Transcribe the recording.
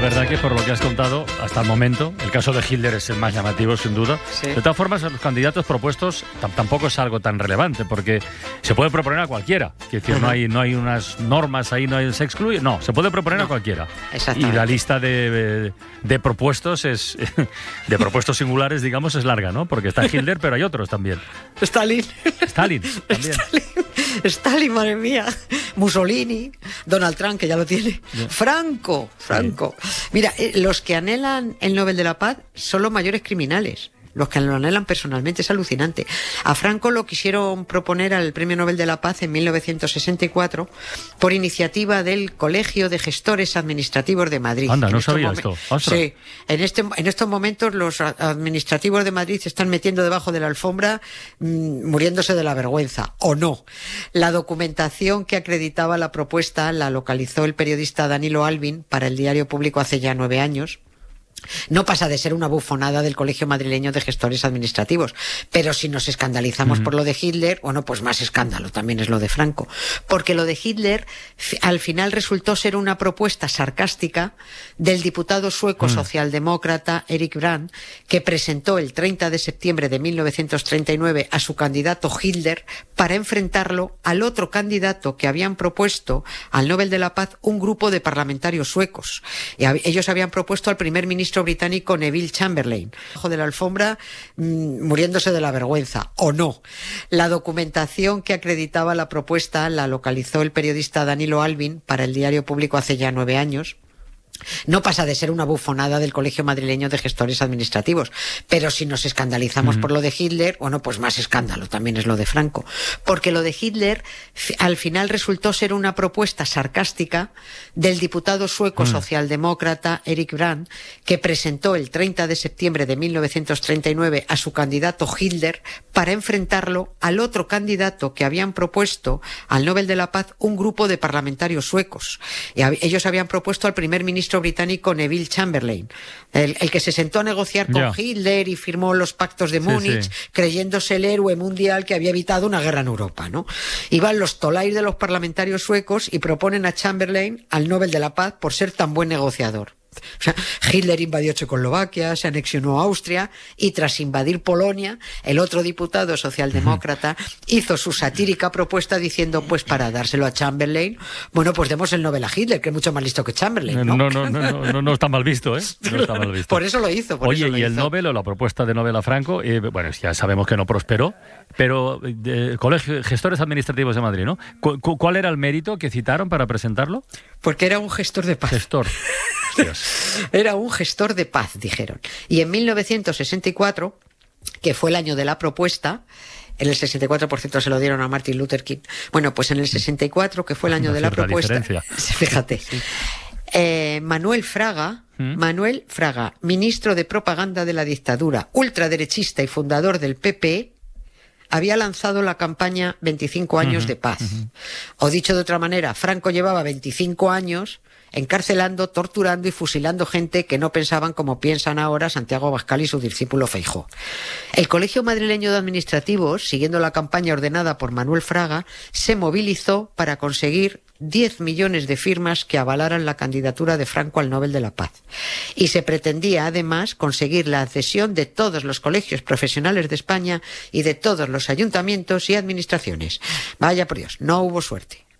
verdad que por lo que has contado hasta el momento, el caso de Hitler es el más llamativo, sin duda. Sí. De todas formas, los candidatos propuestos tampoco es algo tan relevante, porque se puede proponer a cualquiera. Es decir, no hay unas normas ahí, se excluye. No, se puede proponer a cualquiera. Exactamente. Y la lista de propuestos de propuestos singulares, digamos, es larga, ¿no? Porque está Hitler, pero hay otros también. Stalin Stalin también. Stalin, madre mía. Mussolini, Donald Trump, que ya lo tiene. Franco. Mira, los que anhelan el Nobel de la Paz son los mayores criminales. Los que lo anhelan personalmente, es alucinante. A Franco lo quisieron proponer al Premio Nobel de la Paz en 1964 por iniciativa del Colegio de Gestores Administrativos de Madrid. Anda, no sabía esto. ¡Ostras! Sí, en estos momentos los administrativos de Madrid se están metiendo debajo de la alfombra, muriéndose de la vergüenza, o no. La documentación que acreditaba la propuesta la localizó el periodista Danilo Alvin para el Diario Público hace ya 9 años. No pasa de ser una bufonada del Colegio Madrileño de Gestores Administrativos, pero si nos escandalizamos por lo de Hitler, bueno, pues más escándalo también es lo de Franco, porque lo de Hitler al final resultó ser una propuesta sarcástica del diputado sueco socialdemócrata Erik Brandt, que presentó el 30 de septiembre de 1939 a su candidato Hitler para enfrentarlo al otro candidato que habían propuesto al Nobel de la Paz un grupo de parlamentarios suecos. Y ellos habían propuesto al primer ministro británico Neville Chamberlain, bajo de la alfombra, muriéndose de la vergüenza, o no. La documentación que acreditaba la propuesta la localizó el periodista Danilo Alvin para el Diario Público hace ya 9 años. No pasa de ser una bufonada del Colegio Madrileño de Gestores Administrativos, pero si nos escandalizamos por lo de Hitler, bueno, pues más escándalo también es lo de Franco, porque lo de Hitler al final resultó ser una propuesta sarcástica del diputado sueco socialdemócrata Erik Brandt, que presentó el 30 de septiembre de 1939 a su candidato Hitler para enfrentarlo al otro candidato que habían propuesto al Nobel de la Paz un grupo de parlamentarios suecos. Y ellos habían propuesto al primer ministro británico Neville Chamberlain, el que se sentó a negociar con Hitler y firmó los pactos de Múnich, creyéndose el héroe mundial que había evitado una guerra en Europa, ¿no? Y van los tolais de los parlamentarios suecos y proponen a Chamberlain al Nobel de la Paz por ser tan buen negociador. O sea, Hitler invadió Checoslovaquia, se anexionó a Austria y tras invadir Polonia, el otro diputado socialdemócrata hizo su satírica propuesta diciendo, pues para dárselo a Chamberlain, bueno, pues demos el Nobel a Hitler, que es mucho más listo que Chamberlain, ¿no? No está mal visto, ¿eh? No está mal visto. Por eso lo hizo. Oye, y el Nobel o la propuesta de Nobel a Franco, bueno, ya sabemos que no prosperó, pero Colegio Gestores Administrativos de Madrid, ¿no? ¿Cuál era el mérito que citaron para presentarlo? Porque era un gestor de paz. Gestor. Dios. Era un gestor de paz, dijeron. Y en 1964, que fue el año de la propuesta, en el 64% se lo dieron a Martin Luther King. Bueno, pues en el 64, que fue el año de la propuesta, fíjate, Manuel Fraga, ministro de propaganda de la dictadura, ultraderechista y fundador del PP, había lanzado la campaña 25 años de paz. O dicho de otra manera, Franco llevaba 25 años encarcelando, torturando y fusilando gente que no pensaban como piensan ahora Santiago Abascal y su discípulo Feijóo. El Colegio Madrileño de Administrativos, siguiendo la campaña ordenada por Manuel Fraga, se movilizó para conseguir 10 millones de firmas que avalaran la candidatura de Franco al Nobel de la Paz. Y se pretendía, además, conseguir la adhesión de todos los colegios profesionales de España y de todos los ayuntamientos y administraciones. Vaya por Dios, no hubo suerte.